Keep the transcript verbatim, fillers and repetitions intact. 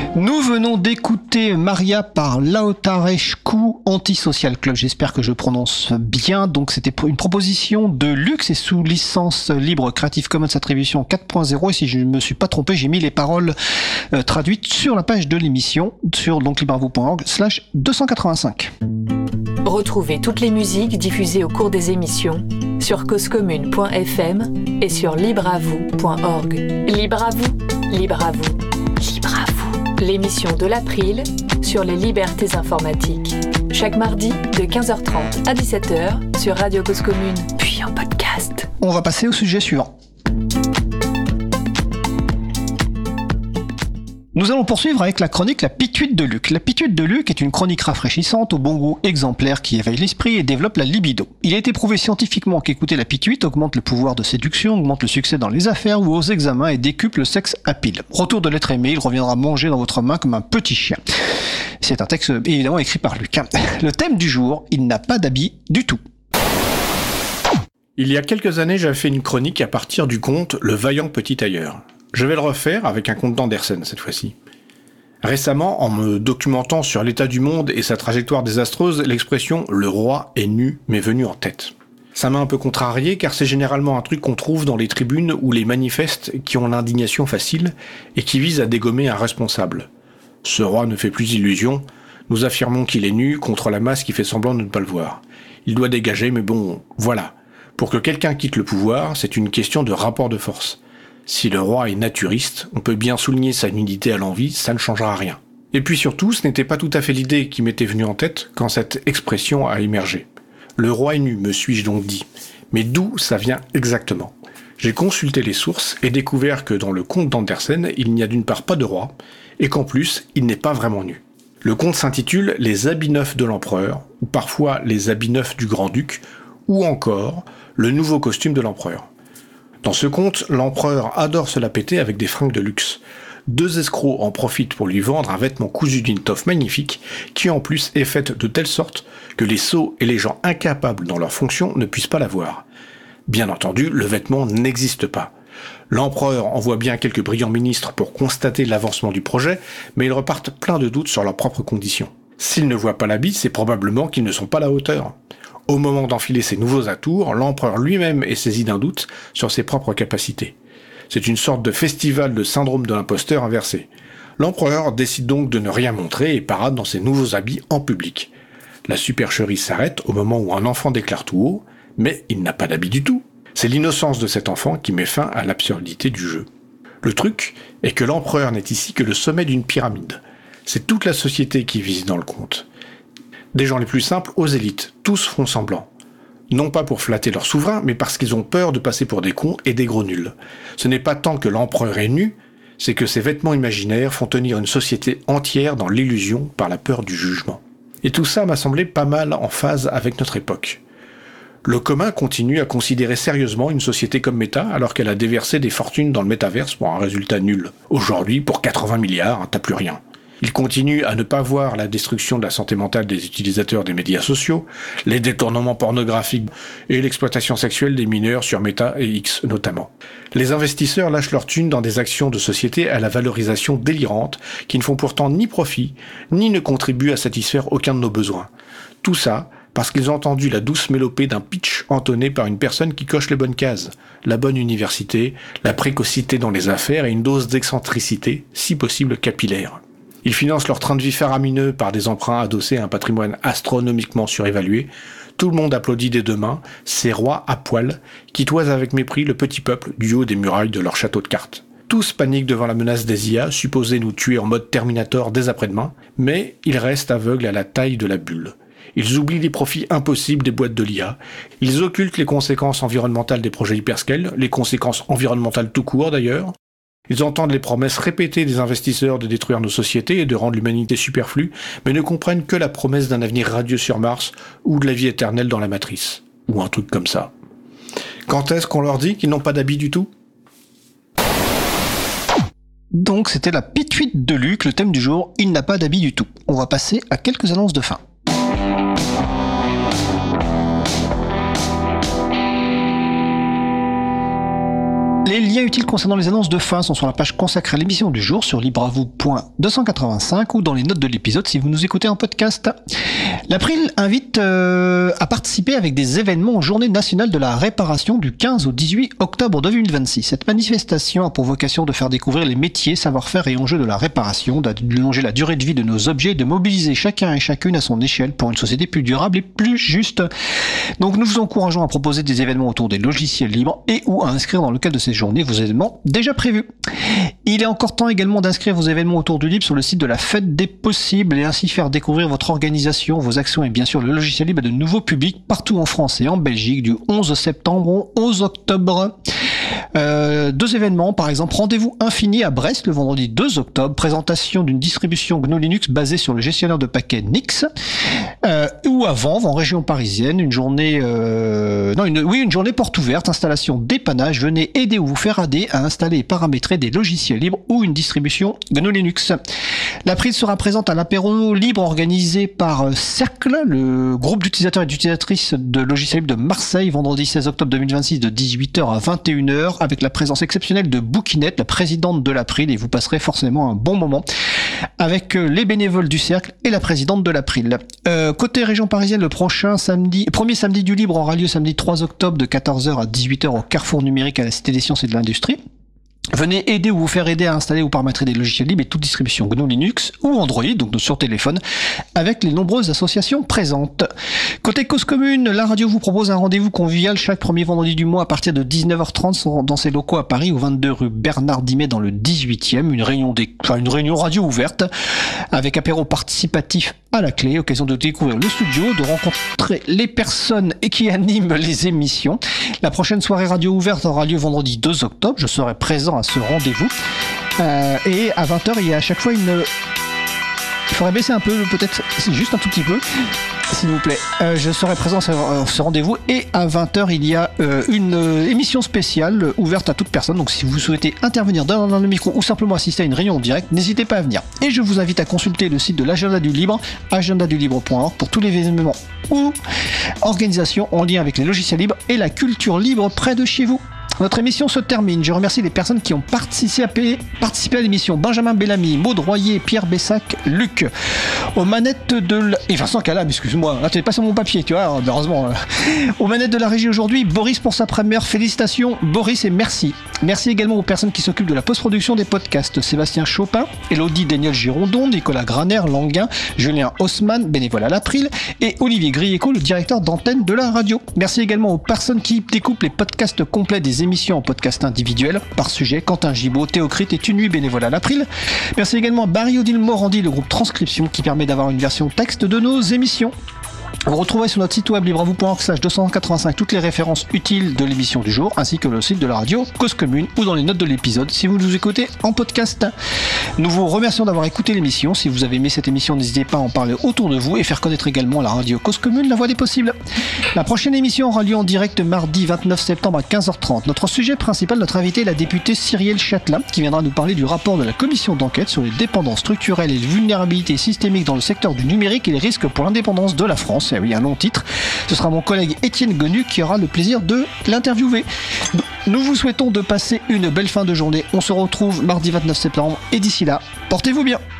Nous venons d'écouter Maria par Lautarescu Antisocial Club. J'espère que je prononce bien. Donc c'était une proposition de Lux et sous licence libre Creative Commons Attribution quatre point zéro. Et si je ne me suis pas trompé, j'ai mis les paroles euh, traduites sur la page de l'émission sur donc libravou point org slash deux cent quatre-vingt-cinq. Retrouvez toutes les musiques diffusées au cours des émissions sur causecommune point f m et sur libravou point org. Libre à vous, libre à vous, libre à vous. L'émission de l'April sur les libertés informatiques. Chaque mardi de quinze heures trente à dix-sept heures sur Radio Cause Commune, puis en podcast. On va passer au sujet suivant. Nous allons poursuivre avec la chronique La Pituite de Luc. La Pituite de Luc est une chronique rafraîchissante au bon goût exemplaire qui éveille l'esprit et développe la libido. Il a été prouvé scientifiquement qu'écouter la pituite augmente le pouvoir de séduction, augmente le succès dans les affaires ou aux examens et décuple le sexe à pile. Retour de l'être aimé, il reviendra manger dans votre main comme un petit chien. C'est un texte évidemment écrit par Luc. Le thème du jour, il n'a pas d'habit du tout. Il y a quelques années, j'avais fait une chronique à partir du conte Le Vaillant Petit Tailleur. Je vais le refaire avec un conte d'Andersen cette fois-ci. Récemment, en me documentant sur l'état du monde et sa trajectoire désastreuse, l'expression « le roi est nu » m'est venue en tête. Ça m'a un peu contrarié car c'est généralement un truc qu'on trouve dans les tribunes ou les manifestes qui ont l'indignation facile et qui visent à dégommer un responsable. Ce roi ne fait plus illusion, nous affirmons qu'il est nu contre la masse qui fait semblant de ne pas le voir. Il doit dégager, mais bon, voilà. Pour que quelqu'un quitte le pouvoir, c'est une question de rapport de force. Si le roi est naturiste, on peut bien souligner sa nudité à l'envi, ça ne changera rien. Et puis surtout, ce n'était pas tout à fait l'idée qui m'était venue en tête quand cette expression a émergé. Le roi est nu, me suis-je donc dit. Mais d'où ça vient exactement ? J'ai consulté les sources et découvert que dans le conte d'Andersen, il n'y a d'une part pas de roi, et qu'en plus, il n'est pas vraiment nu. Le conte s'intitule « Les habits neufs de l'empereur », ou parfois « Les habits neufs du grand-duc », ou encore « Le nouveau costume de l'empereur ». Dans ce conte, l'empereur adore se la péter avec des fringues de luxe. Deux escrocs en profitent pour lui vendre un vêtement cousu d'une toffe magnifique, qui en plus est faite de telle sorte que les sots et les gens incapables dans leur fonction ne puissent pas la voir. Bien entendu, le vêtement n'existe pas. L'empereur envoie bien quelques brillants ministres pour constater l'avancement du projet, mais ils repartent pleins de doutes sur leurs propres conditions. S'ils ne voient pas l'habit, c'est probablement qu'ils ne sont pas à la hauteur. Au moment d'enfiler ses nouveaux atours, l'empereur lui-même est saisi d'un doute sur ses propres capacités. C'est une sorte de festival de syndrome de l'imposteur inversé. L'empereur décide donc de ne rien montrer et parade dans ses nouveaux habits en public. La supercherie s'arrête au moment où un enfant déclare tout haut, mais il n'a pas d'habit du tout. C'est l'innocence de cet enfant qui met fin à l'absurdité du jeu. Le truc est que l'empereur n'est ici que le sommet d'une pyramide. C'est toute la société qui vise dans le conte. Des gens les plus simples aux élites, tous font semblant. Non pas pour flatter leur souverain, mais parce qu'ils ont peur de passer pour des cons et des gros nuls. Ce n'est pas tant que l'empereur est nu, c'est que ses vêtements imaginaires font tenir une société entière dans l'illusion par la peur du jugement. Et tout ça m'a semblé pas mal en phase avec notre époque. Le commun continue à considérer sérieusement une société comme méta alors qu'elle a déversé des fortunes dans le métaverse pour un résultat nul. Aujourd'hui, pour quatre-vingts milliards, t'as plus rien. Il continue à ne pas voir la destruction de la santé mentale des utilisateurs des médias sociaux, les détournements pornographiques et l'exploitation sexuelle des mineurs sur Meta et X notamment. Les investisseurs lâchent leur thune dans des actions de société à la valorisation délirante qui ne font pourtant ni profit, ni ne contribuent à satisfaire aucun de nos besoins. Tout ça parce qu'ils ont entendu la douce mélopée d'un pitch entonné par une personne qui coche les bonnes cases, la bonne université, la précocité dans les affaires et une dose d'excentricité, si possible capillaire. Ils financent leur train de vie faramineux par des emprunts adossés à un patrimoine astronomiquement surévalué. Tout le monde applaudit des deux mains, ces rois à poil, qui toisent avec mépris le petit peuple du haut des murailles de leur château de cartes. Tous paniquent devant la menace des I A, supposés nous tuer en mode Terminator dès après-demain, mais ils restent aveugles à la taille de la bulle. Ils oublient les profits impossibles des boîtes de l'I A. Ils occultent les conséquences environnementales des projets hyperscale, les conséquences environnementales tout court d'ailleurs. Ils entendent les promesses répétées des investisseurs de détruire nos sociétés et de rendre l'humanité superflue, mais ne comprennent que la promesse d'un avenir radieux sur Mars ou de la vie éternelle dans la matrice. Ou un truc comme ça. Quand est-ce qu'on leur dit qu'ils n'ont pas d'habit du tout ? Donc c'était la pituite de Luc, le thème du jour, il n'a pas d'habit du tout. On va passer à quelques annonces de fin. Les liens utiles concernant les annonces de fin sont sur la page consacrée à l'émission du jour sur libravou point deux cent quatre-vingt-cinq ou dans les notes de l'épisode si vous nous écoutez en podcast. L'April invite euh, à participer avec des événements aux Journées nationales de la réparation du quinze au dix-huit octobre deux mille vingt-six. Cette manifestation a pour vocation de faire découvrir les métiers, savoir-faire et enjeux de la réparation, d'allonger la durée de vie de nos objets, de mobiliser chacun et chacune à son échelle pour une société plus durable et plus juste. Donc nous vous encourageons à proposer des événements autour des logiciels libres et ou à inscrire dans le cadre de ces journées vos événements déjà prévus. Il est encore temps également d'inscrire vos événements autour du libre sur le site de la Fête des Possibles et ainsi faire découvrir votre organisation, vos actions et bien sûr le logiciel libre à de nouveaux publics partout en France et en Belgique du onze septembre au onze octobre. Euh, deux événements, par exemple, rendez-vous infini à Brest le vendredi deux octobre, présentation d'une distribution G N U Linux basée sur le gestionnaire de paquets Nix, euh, ou à Vanves, en région parisienne, une journée, euh, non, une, oui, une journée porte ouverte, installation dépannage, venez aider ou vous faire aider à installer et paramétrer des logiciels libres ou une distribution G N U Linux. L'April sera présente à l'apéro libre organisé par Cercle, le groupe d'utilisateurs et d'utilisatrices de logiciels libres de Marseille, vendredi seize octobre deux mille vingt-six de dix-huit heures à vingt et une heures, avec la présence exceptionnelle de Bouquinette, la présidente de l'April, et vous passerez forcément un bon moment avec les bénévoles du Cercle et la présidente de l'April. Euh, côté région parisienne, le prochain samedi, premier samedi du libre aura lieu samedi trois octobre de quatorze heures à dix-huit heures au Carrefour numérique à la Cité des Sciences et de l'Industrie. Venez aider ou vous faire aider à installer ou paramétrer des logiciels libres et toute distribution G N U Linux ou Android, donc sur téléphone, avec les nombreuses associations présentes. Côté Cause Commune, la radio vous propose un rendez-vous convivial chaque premier vendredi du mois à partir de dix-neuf heures trente dans ses locaux à Paris, au vingt-deux rue Bernard Dimet dans le dix-huitième, une réunion, des, enfin, une réunion radio ouverte avec apéro participatif à la clé, occasion de découvrir le studio, de rencontrer les personnes qui animent les émissions. La prochaine soirée radio ouverte aura lieu vendredi deux octobre, je serai présent à ce rendez-vous. Euh, et à vingt heures, il y a à chaque fois une... Il faudrait baisser un peu, peut-être, c'est juste un tout petit peu, s'il vous plaît. Euh, je serai présent à ce rendez-vous et à vingt heures, il y a euh, une euh, émission spéciale euh, ouverte à toute personne. Donc si vous souhaitez intervenir dans, dans le micro ou simplement assister à une réunion en direct, n'hésitez pas à venir. Et je vous invite à consulter le site de l'Agenda du Libre, agenda du libre point org, pour tous les événements ou organisations en lien avec les logiciels libres et la culture libre près de chez vous. Notre émission se termine. Je remercie les personnes qui ont participé, participé à l'émission. Benjamin Bellamy, Maud Royer, Pierre Bessac, Luc. Aux manettes de... La... Et Vincent Calam, excuse-moi. Là, tu n'es pas sur mon papier, tu vois, heureusement. Aux manettes de la régie aujourd'hui, Boris pour sa première. Félicitations, Boris, et merci. Merci également aux personnes qui s'occupent de la post-production des podcasts. Sébastien Chopin, Elodie Daniel Girondon, Nicolas Graner, Languin, Julien Haussmann, bénévole à l'April, et Olivier Grieco, le directeur d'antenne de la radio. Merci également aux personnes qui découpent les podcasts complets des émissions en podcast individuel par sujet, Quentin Gibaud, Théocrite et Tunuit, bénévole à l'April. Merci également à Barry-Odile Morandi, le groupe Transcription, qui permet d'avoir une version texte de nos émissions. Vous retrouverez sur notre site web libravou point org slash deux cent quatre-vingt-cinq toutes les références utiles de l'émission du jour, ainsi que le site de la radio Cause Commune ou dans les notes de l'épisode si vous nous écoutez en podcast. Nous vous remercions d'avoir écouté l'émission. Si vous avez aimé cette émission, n'hésitez pas à en parler autour de vous et faire connaître également la radio Cause Commune, la voix des possibles. La prochaine émission aura lieu en direct mardi vingt-neuf septembre à quinze heures trente. Notre sujet principal, notre invité est la députée Cyrielle Châtelain, qui viendra nous parler du rapport de la commission d'enquête sur les dépendances structurelles et les vulnérabilités systémiques dans le secteur du numérique et les risques pour l'indépendance de la France. Eh oui, un long titre. Ce sera mon collègue Étienne Gonu qui aura le plaisir de l'interviewer. Nous vous souhaitons de passer une belle fin de journée. On se retrouve mardi vingt-neuf septembre et d'ici là, portez-vous bien.